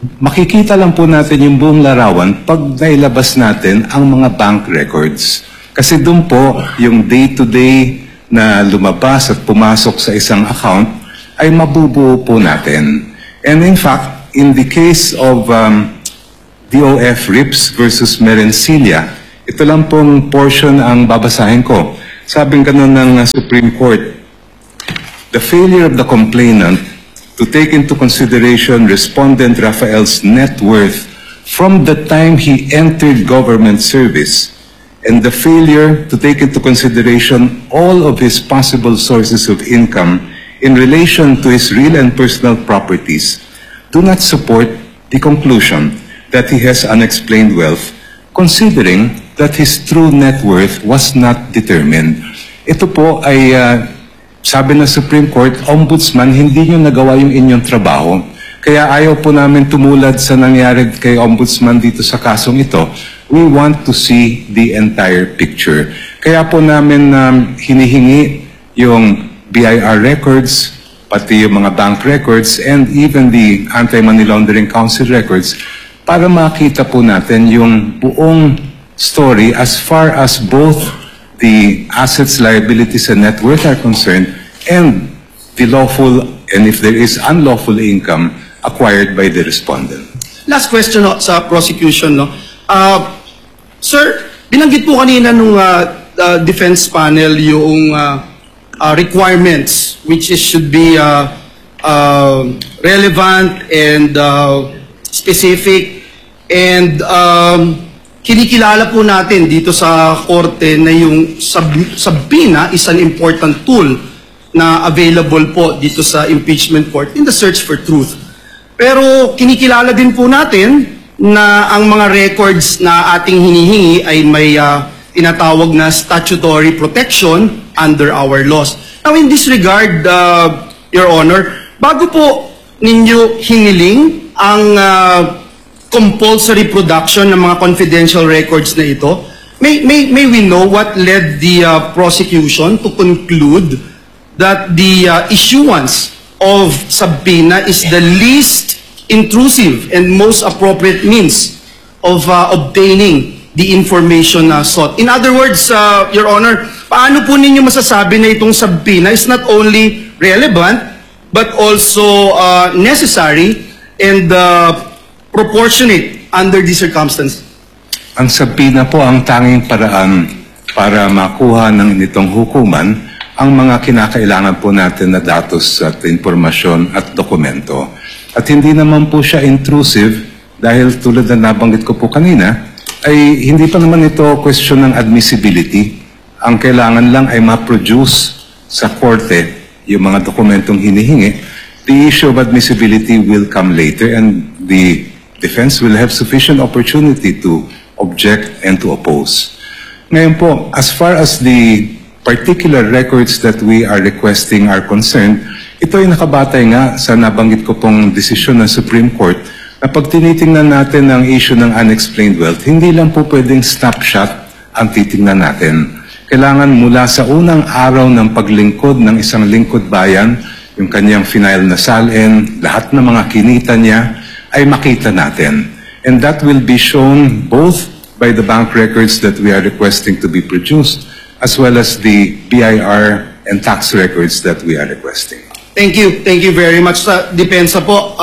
makikita lang po natin yung buong larawan pag nailabas natin ang mga bank records. Kasi doon po, yung day-to-day na lumabas at pumasok sa isang account ay mabubuo po natin. And in fact, in the case of DOF Rips versus Merencilia, ito lang pong portion ang babasahin ko. Sabing ganun ng Supreme Court, the failure of the complainant to take into consideration respondent Rafael's net worth from the time he entered government service and the failure to take into consideration all of his possible sources of income in relation to his real and personal properties do not support the conclusion that he has unexplained wealth, considering that his true net worth was not determined. Ito po ay sabi ng Supreme Court, Ombudsman, hindi nyo nagawa yung inyong trabaho. Kaya ayaw po namin tumulad sa nangyari kay Ombudsman dito sa kasong ito. We want to see the entire picture. Kaya po namin hinihingi yung BIR records, pati yung mga bank records, and even the Anti-Money Laundering Council records para makita po natin yung buong story as far as both the assets, liabilities, and net worth are concerned, and the lawful, and if there is unlawful income acquired by the respondent. Last question no, sa prosecution. No? Sir, binanggit po kanina nung defense panel yung requirements which should be relevant and specific, and kinikilala po natin dito sa korte na yung subpoena is an important tool na available po dito sa impeachment court in the search for truth. Pero kinikilala din po natin na ang mga records na ating hinihingi ay may tinatawag na statutory protection under our laws. Now in this regard, Your Honor, bago po ninyo hiniling ang compulsory production ng mga confidential records na ito, may we know what led the prosecution to conclude that the issuance of subpoena is the least intrusive and most appropriate means of obtaining the information sought? In other words, Your Honor, paano po ninyo masasabi na itong subpoena is not only relevant but also necessary and proportionate under these circumstances? Ang subpoena po ang tanging paraan para makuha ng nitong hukuman ang mga kinakailangan po natin na datos at impormasyon at dokumento. At hindi naman po siya intrusive dahil tulad na nabanggit ko po kanina, ay hindi pa naman ito question ng admissibility. Ang kailangan lang ay ma-produce sa korte yung mga dokumentong hinihingi. The issue of admissibility will come later, and the defense will have sufficient opportunity to object and to oppose. Ngayon po, as far as the particular records that we are requesting are concerned, ito ay nakabatay nga sa nabanggit ko pong desisyon ng Supreme Court na pag tinitingnan natin ang issue ng unexplained wealth, hindi lang po pwedeng snapshot ang titingnan natin. Kailangan mula sa unang araw ng paglingkod ng isang lingkod bayan, yung kanyang final na salin, lahat ng mga kinita niya, ay makita natin. And that will be shown both by the bank records that we are requesting to be produced, as well as the BIR and tax records that we are requesting. Thank you. Thank you very much. Sa depensa po,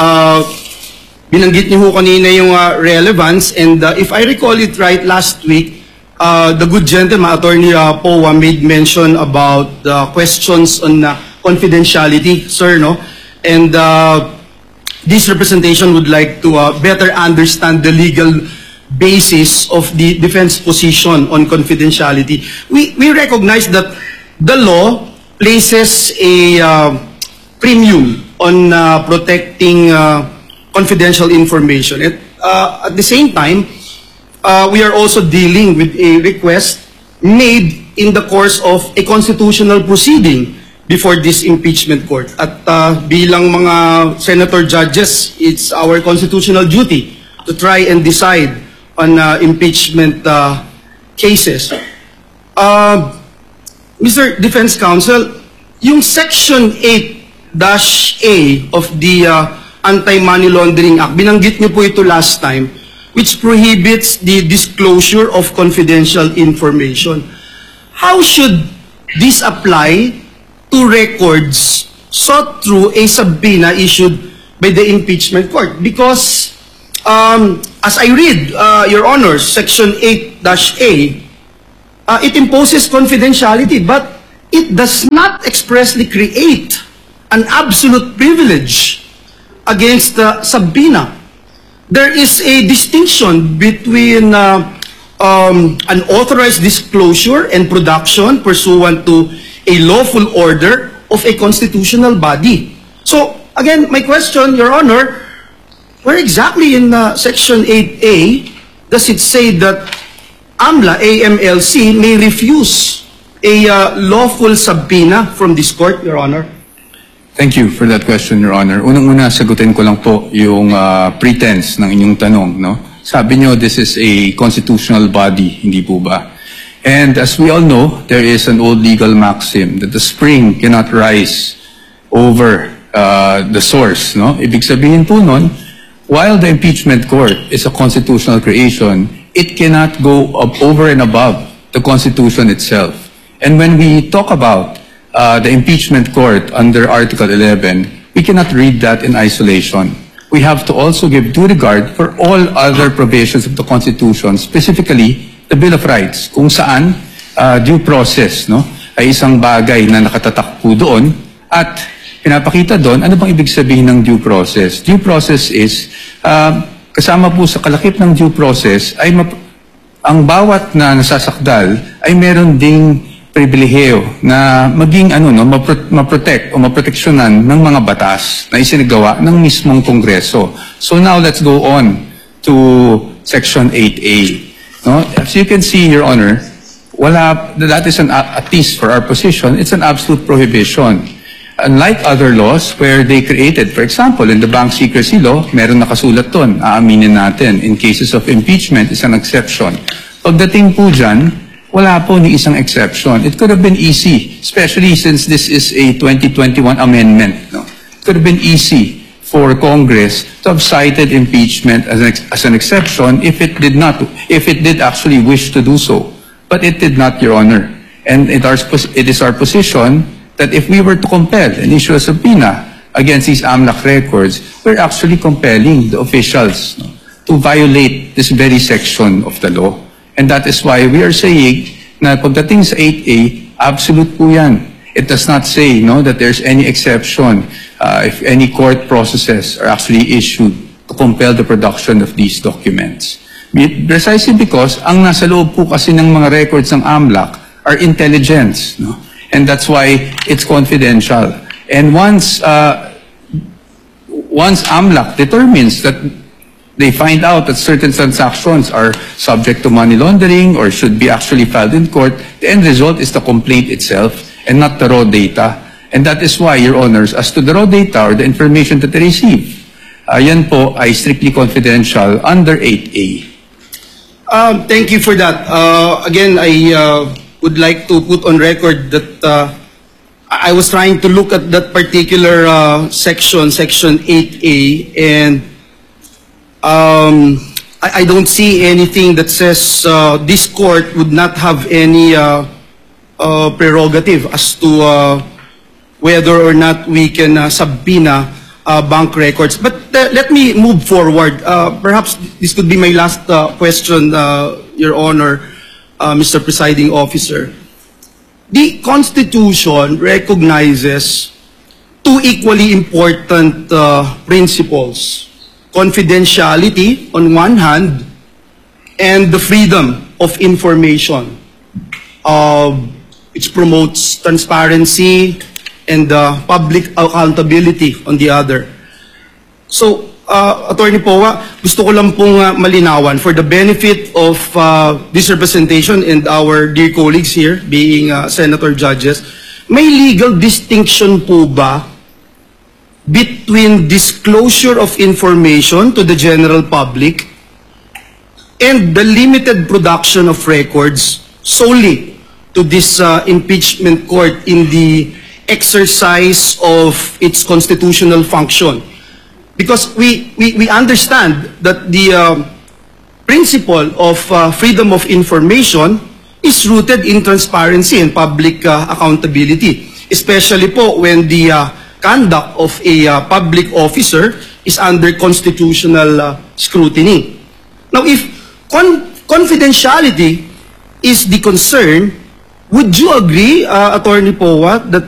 binanggit niyo ho kanina yung relevance, and if I recall it right, last week, the good gentleman, Attorney Powa, made mention about the questions on confidentiality, sir, no? And this representation would like to better understand the legal basis of the defense position on confidentiality. We recognize that the law places a premium on protecting confidential information. At the same time, we are also dealing with a request made in the course of a constitutional proceeding before this impeachment court. At bilang mga senator judges, it's our constitutional duty to try and decide on impeachment cases. Mr. Defense Counsel, yung Section 8-A of the Anti-Money Laundering Act. Binanggit niyo po ito last time, which prohibits the disclosure of confidential information. How should this apply to records sought through a subpoena issued by the impeachment court? Because as I read, Your Honor, Section 8-A, it imposes confidentiality, but it does not expressly create an absolute privilege against the subpoena. There is a distinction between an authorized disclosure and production pursuant to a lawful order of a constitutional body. So, again, my question, Your Honor, where exactly in Section 8A does it say that AMLC may refuse a lawful subpoena from this court, Your Honor? Thank you for that question, Your Honor. Unang-una, sagutin ko lang po yung pretense ng inyong tanong, no? Sabi nyo, this is a constitutional body, hindi po ba? And as we all know, there is an old legal maxim that the spring cannot rise over the source, no? Ibig sabihin po nun, while the impeachment court is a constitutional creation, it cannot go up over and above the Constitution itself. And when we talk about the impeachment court under Article 11, we cannot read that in isolation. We have to also give due regard for all other provisions of the Constitution, specifically the Bill of Rights, kung saan due process, no, ay isang bagay na nakatatak po doon at pinapakita doon ano bang ibig sabihin ng due process. Due process is kasama po sa kalakip ng due process ay ang bawat na nasasakdal ay meron ding pribilehiyo na maging maprotect o maproteksyonan ng mga batas na isinagawa ng mismong Kongreso. So now let's go on to Section 8A. No? As you can see, Your Honor, that is at least for our position, it's an absolute prohibition. Unlike other laws where they created, for example, in the Bank Secrecy Law, meron nakasulat doon, aaminin natin, in cases of impeachment is an exception. Pagdating po dyan, wala po ni isang exception. It could have been easy, especially since this is a 2021 amendment. No? It could have been easy for Congress to have cited impeachment as an exception if it did actually wish to do so. But it did not, Your Honor. And it is our position that if we were to compel and issue a subpoena against these AMLAC records, we're actually compelling the officials, no, to violate this very section of the law. And that is why we are saying na pagdating sa 8A, absolute po yan. It does not say, no, that there's any exception if any court processes are actually issued to compel the production of these documents. Precisely because ang nasa loob po kasi ng mga records ng AMLAC are intelligence, no? And that's why it's confidential. And once AMLAC determines that they find out that certain transactions are subject to money laundering or should be actually filed in court, the end result is the complaint itself and not the raw data. And that is why, Your Honors, as to the raw data or the information that they receive, yan po ay strictly confidential under 8A. Thank you for that. Again, I would like to put on record that I was trying to look at that particular section 8A, and I don't see anything that says this court would not have any prerogative as to whether or not we can subpoena bank records. But let me move forward. Perhaps this could be my last question, Your Honor, Mr. Presiding Officer. The Constitution recognizes two equally important principles: confidentiality on one hand, and the freedom of information, which promotes transparency and public accountability on the other. So, Attorney Powa, gusto ko lang pong malinawan for the benefit of this representation and our dear colleagues here, being senator judges, may legal distinction po ba between disclosure of information to the general public and the limited production of records solely to this impeachment court in the exercise of its constitutional function? Because we understand that the principle of freedom of information is rooted in transparency and public accountability, especially po when the conduct of a public officer is under constitutional scrutiny. Now, if confidentiality is the concern, would you agree, Attorney Poa, that